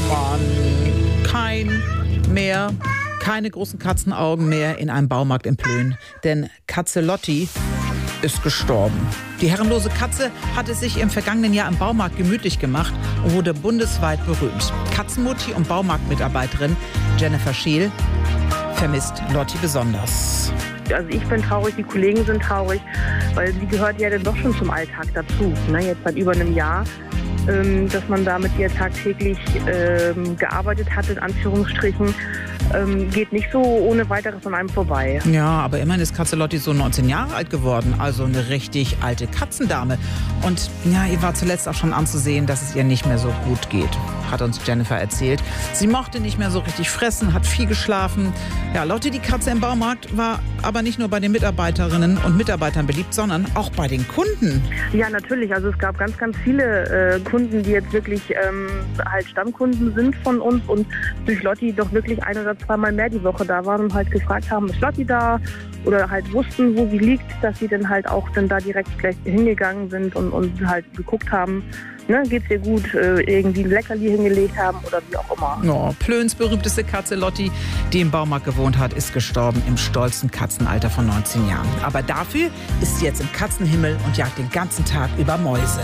Mann, keine großen Katzenaugen mehr in einem Baumarkt in Plön. Denn Katze Lotti ist gestorben. Die herrenlose Katze hatte sich im vergangenen Jahr im Baumarkt gemütlich gemacht und wurde bundesweit berühmt. Katzenmutti und Baumarktmitarbeiterin Jennifer Scheel vermisst Lotti besonders. Also ich bin traurig, die Kollegen sind traurig, weil sie gehört ja dann doch schon zum Alltag dazu. Jetzt seit über einem Jahr, dass man da mit ihr tagtäglich gearbeitet hat, in Anführungsstrichen, geht nicht so ohne weiteres an einem vorbei. Ja, aber immerhin ist Katze Lotti so 19 Jahre alt geworden, also eine richtig alte Katzendame. Und ja, ihr war zuletzt auch schon anzusehen, dass es ihr nicht mehr so gut geht, hat uns Jennifer erzählt. Sie mochte nicht mehr so richtig fressen, hat viel geschlafen. Ja, Lotti, die Katze im Baumarkt, war aber nicht nur bei den Mitarbeiterinnen und Mitarbeitern beliebt, sondern auch bei den Kunden. Ja, natürlich. Also es gab ganz, ganz viele Kunden, die jetzt wirklich halt Stammkunden sind von uns und durch Lotti doch wirklich ein- oder zweimal mehr die Woche da waren und halt gefragt haben, ist Lotti da? Oder halt wussten, wo sie liegt, dass sie dann halt auch dann da direkt gleich hingegangen sind und halt geguckt haben, geht's ihr gut, irgendwie ein Leckerli hingelegt haben oder wie auch immer. Oh, Plöns berühmteste Katze Lotti, die im Baumarkt gewohnt hat, ist gestorben im stolzen Katzenalter von 19 Jahren. Aber dafür ist sie jetzt im Katzenhimmel und jagt den ganzen Tag über Mäuse.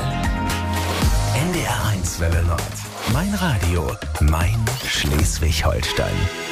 NDR 1 Welle Nord. Mein Radio, mein Schleswig-Holstein.